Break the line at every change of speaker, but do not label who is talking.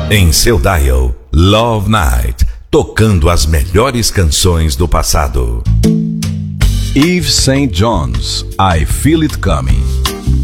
Em seu dial, Love Night, tocando as melhores canções do passado.
Yves St. John's, I Feel It Coming.